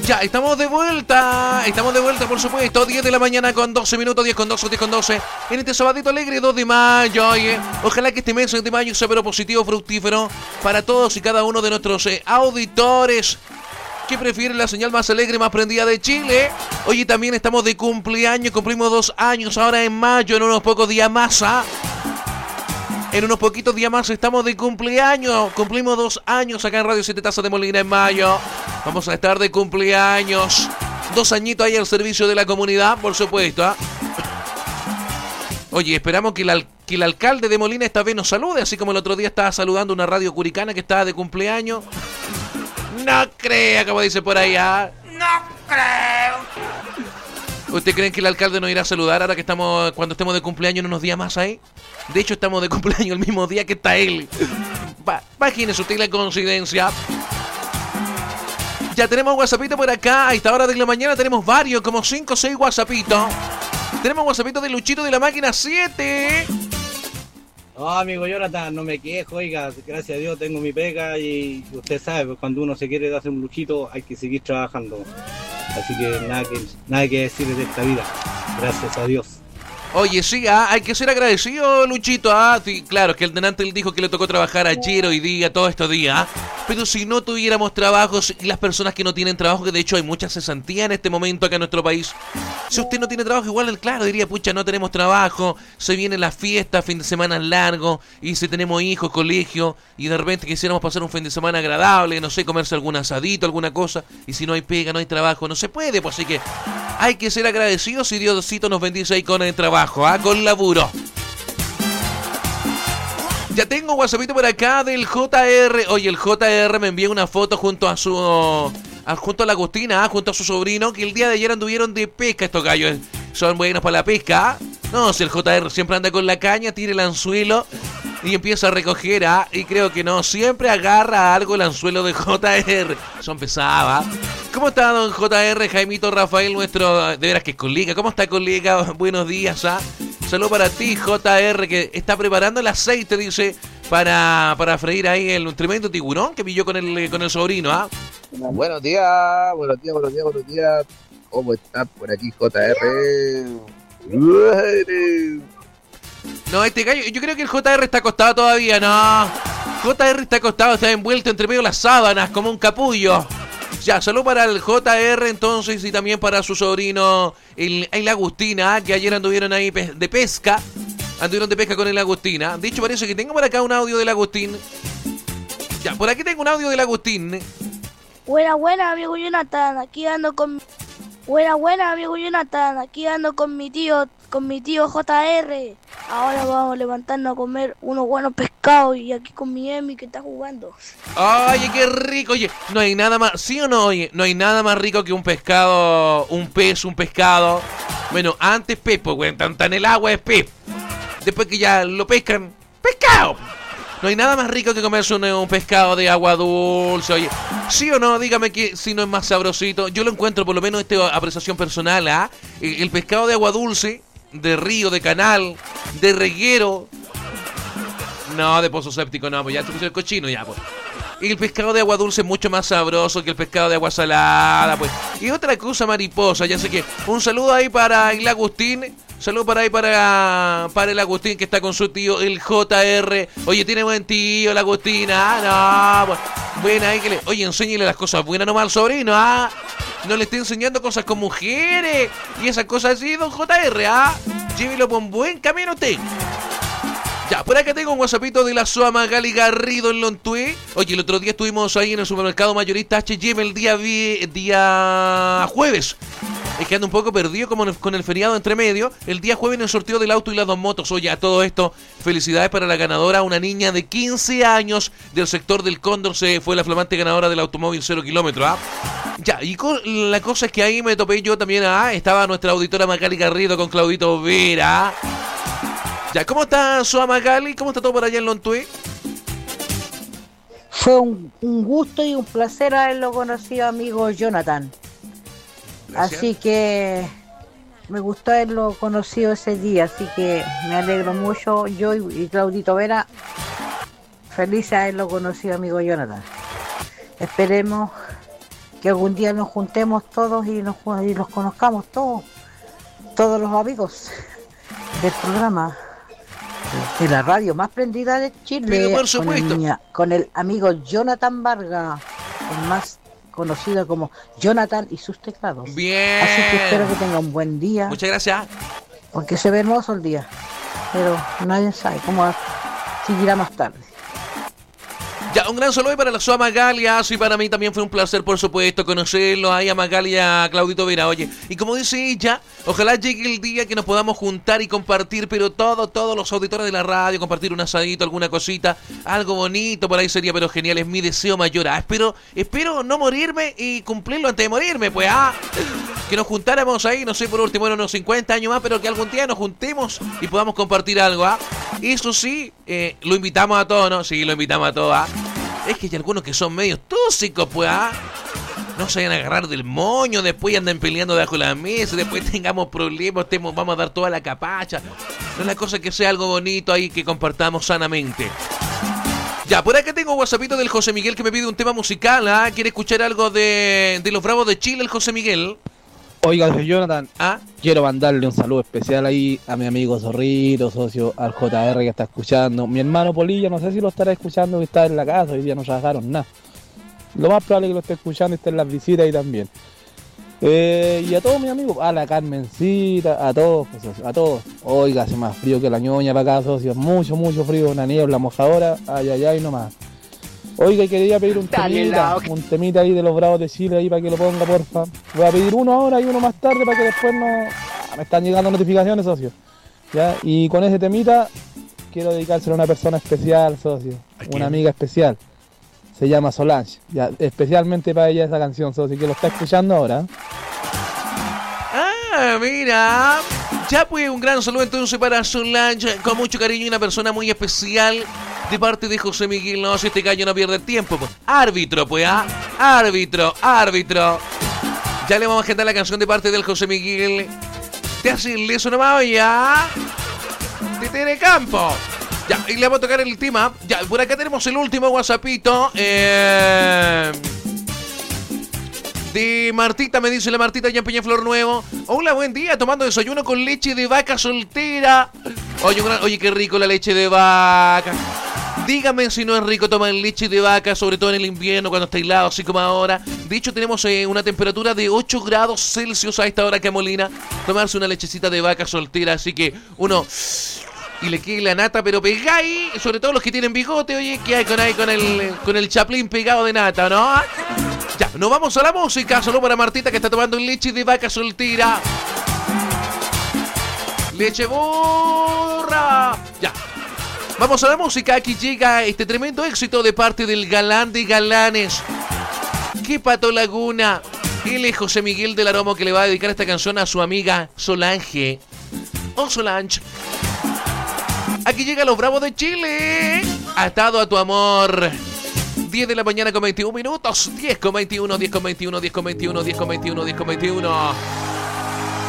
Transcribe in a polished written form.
Ya, estamos de vuelta, por supuesto, 10 de la mañana con 12 minutos, 10 con 12, 10 con 12, en este sabadito alegre, 2 de mayo, oye, ojalá que este mes de mayo sea pero positivo, fructífero, para todos y cada uno de nuestros auditores, que prefieren la señal más alegre, más prendida de Chile. Oye, también estamos de cumpleaños, cumplimos 2 años ahora en mayo, en unos pocos días más, En unos poquitos días más estamos de cumpleaños. Cumplimos 2 años acá en Radio 7 Tazas de Molina en mayo. Vamos a estar de cumpleaños. 2 añitos ahí al servicio de la comunidad, por supuesto. Oye, esperamos que el alcalde de Molina esta vez nos salude, así como el otro día estaba saludando una radio curicana que estaba de cumpleaños. No crea, como dice por allá. No creo. ¿Usted creen que el alcalde nos irá a saludar ahora que estamos, cuando estemos de cumpleaños en unos días más ahí? De hecho, estamos de cumpleaños el mismo día que está él. Imagínese usted la coincidencia. Ya tenemos WhatsAppito por acá. A esta hora de la mañana tenemos varios, como 5 o 6 WhatsAppitos. Tenemos WhatsAppito de Luchito de la Máquina 7. No, amigo Jonathan, no me quejo, oiga, gracias a Dios tengo mi pega y usted sabe, pues, cuando uno se quiere hacer un luchito hay que seguir trabajando. Así que nada que decir de esta vida, gracias a Dios. Oye, sí, hay que ser agradecido, Luchito. Sí, claro, que el delante él dijo que le tocó trabajar ayer, hoy día, todos estos días. Pero si no tuviéramos trabajos y las personas que no tienen trabajo, que de hecho hay mucha cesantía en este momento acá en nuestro país. Si usted no tiene trabajo, igual, claro, diría, pucha, no tenemos trabajo, se viene la fiesta, fin de semana largo, y si tenemos hijos, colegio, y de repente quisiéramos pasar un fin de semana agradable, no sé, comerse algún asadito, alguna cosa, y si no hay pega, no hay trabajo, no se puede, pues así que hay que ser agradecidos y Diosito nos bendice ahí con el trabajo, con laburo. Ya tengo un WhatsAppito por acá del JR. Oye, el JR me envía una foto junto a la Agustina, junto a su sobrino, que el día de ayer anduvieron de pesca. Estos gallos son buenos para la pesca. No, si el JR siempre anda con la caña, tira el anzuelo y empieza a recoger, y creo que no, siempre agarra algo el anzuelo de JR. Son pesadas. ¿Cómo está don JR, Jaimito Rafael, nuestro, de veras que es colega? ¿Cómo está, colega? Buenos días, Saludos para ti, JR, que está preparando el aceite, dice, para freír ahí un tremendo tiburón que pilló con el sobrino, Buenos días. ¿Cómo está por aquí, JR? No, este gallo, yo creo que el JR está acostado todavía, no. JR está acostado, está envuelto entre medio de las sábanas, como un capullo. Ya, salud para el JR entonces y también para su sobrino, el Agustina, que ayer anduvieron ahí de pesca. Anduvieron de pesca con el Agustina. De hecho, parece que tengo por acá un audio del Agustín. Ya, por aquí tengo un audio del Agustín. Buena, amigo Jonathan, aquí ando con... Buena, amigo Jonathan, aquí ando con mi tío JR. Ahora vamos a levantarnos a comer unos buenos pescados y aquí con mi Emi que está jugando. ¡Ay, qué rico! Oye, no hay nada más, ¿sí o no? Oye, no hay nada más rico que un pescado, un pescado. Bueno, antes pez, pues, güey, tan el agua es pez. Después que ya lo pescan, pescado. No hay nada más rico que comerse un pescado de agua dulce, oye. ¿Sí o no? Dígame que si no es más sabrosito. Yo lo encuentro, por lo menos, apreciación personal, el pescado de agua dulce, de río, de canal, de reguero. No, de pozo séptico, no, pues ya te puse el cochino, ya, pues. Y el pescado de agua dulce es mucho más sabroso que el pescado de agua salada, pues. Y otra cosa, mariposa, ya sé que... Un saludo ahí para el Agustín. Saludo para ahí para el Agustín que está con su tío, el JR. Oye, tiene buen tío, el Agustín, no, pues. Buena ahí que le... Oye, enséñele las cosas buenas nomás al sobrino, No le esté enseñando cosas con mujeres y esas cosas así, don JR, Llévelo por un buen camino usted. Ya, por acá tengo un WhatsAppito de la Soa Magali Garrido en Lontué. Oye, el otro día estuvimos ahí en el supermercado mayorista H&M el día jueves. Es que ando un poco perdido como con el feriado entre medio. El día jueves en el sorteo del auto y las 2 motos. Oye, a todo esto, felicidades para la ganadora, una niña de 15 años del sector del Cóndor. Fue la flamante ganadora del automóvil 0 kilómetros, Ya, y la cosa es que ahí me topé yo también, estaba nuestra auditora Magali Garrido con Claudito Vera. Ya, ¿cómo está Soa Magali? ¿Cómo está todo por allá en Lontué? Fue un gusto y un placer haberlo conocido, amigo Jonathan. Gracias. Así que me gustó haberlo conocido ese día, así que me alegro mucho. Yo y Claudito Vera, feliz de haberlo conocido, amigo Jonathan. Esperemos que algún día nos juntemos todos y los conozcamos todos los amigos del programa de la radio más prendida de Chile. Pero por supuesto. Con el amigo Jonathan Vargas, el más conocido como Jonathan y sus teclados. Bien. Así que espero que tenga un buen día. Muchas gracias. Porque se ve hermoso el día, pero nadie sabe cómo seguirá más tarde. Ya, un gran saludo para la Sua Magalia, y para mí también fue un placer, por supuesto, conocerlo ahí a Magalia, a Claudito Vera, oye. Y como dice ella, ojalá llegue el día que nos podamos juntar y compartir, pero todos los auditores de la radio, compartir un asadito, alguna cosita, algo bonito, por ahí sería, pero genial, es mi deseo mayor. Espero no morirme y cumplirlo antes de morirme, pues, que nos juntáramos ahí, no sé, por último, unos 50 años más, pero que algún día nos juntemos y podamos compartir algo, Eso sí, lo invitamos a todos, ¿no? Sí, lo invitamos a todos, Es que hay algunos que son medios tóxicos, pues, No se vayan a agarrar del moño, después andan peleando debajo de la mesa, después tengamos problemas, vamos a dar toda la capacha. No es la cosa que sea algo bonito ahí que compartamos sanamente. Ya, por acá tengo un WhatsAppito del José Miguel que me pide un tema musical, ¿Quiere escuchar algo de los Bravos de Chile, el José Miguel? Oiga, soy Jonathan, quiero mandarle un saludo especial ahí a mi amigo Zorrito, socio, al JR que está escuchando. Mi hermano Polilla, no sé si lo estará escuchando, que está en la casa, hoy día no trabajaron nada. Lo más probable es que lo esté escuchando y esté en las visitas ahí también. Y a todos mis amigos, a la Carmencita, a todos, socio, a todos. Oiga, hace más frío que la ñoña para acá, socio, mucho frío, una niebla mojadora, ay, nomás. Oiga, quería pedir un temita ahí de los Bravos de Chile ahí para que lo ponga, porfa. Voy a pedir uno ahora y uno más tarde para que después no... me están llegando notificaciones, socio. ¿Ya? Y con ese temita quiero dedicárselo a una persona especial, socio. Una amiga especial. Se llama Solange. Ya, especialmente para ella esa canción, socio, que lo está escuchando ahora. Mira. Ya pues, un gran saludo entonces para Solange, con mucho cariño y una persona muy especial de parte de José Miguel. No, si este gallo no pierde tiempo, pues. Árbitro, pues, árbitro. Ya le vamos a cantar la canción de parte del José Miguel. Te hace el leso nomás, ya. De Telecampo. Ya, y le vamos a tocar el tema. Ya, por acá tenemos el último WhatsAppito. De Martita, me dice la Martita ya en Peñaflor Nuevo. Hola, buen día, tomando desayuno con leche de vaca soltera. Oye, qué rico la leche de vaca. Dígame si no es rico tomar leche de vaca, sobre todo en el invierno, cuando está helado, así como ahora. De hecho, tenemos una temperatura de 8 grados Celsius a esta hora que Molina. Tomarse una lechecita de vaca soltera, así que uno... y le quede la nata, pero pegáis, sobre todo los que tienen bigote, oye, que hay con el chaplín pegado de nata, ¿no? Ya, nos vamos a la música, solo para Martita que está tomando leche de vaca soltera. Leche burra. Ya. Vamos a la música, aquí llega este tremendo éxito de parte del galán de galanes. ¡Qué Pato Laguna! Él es José Miguel del Aromo, que le va a dedicar esta canción a su amiga Solange. Oh, Solange. Aquí llega los Bravos de Chile. Atado a tu amor. 10 de la mañana con 21 minutos. 10 con 21, 10 con 21, 10 con 21, 10 con 21, 10 con 21.